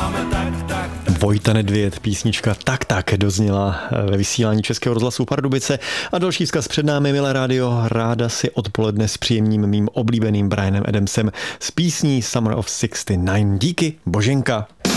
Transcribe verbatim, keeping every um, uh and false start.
Vojta Nedvěd, písnička Tak tak dozněla ve vysílání Českého rozhlasu Pardubice a další vzkaz před námi, milé rádio, ráda si odpoledne s příjemným mým oblíbeným Brianem Adamsem s písní Summer of šedesát devět. Díky, Boženka.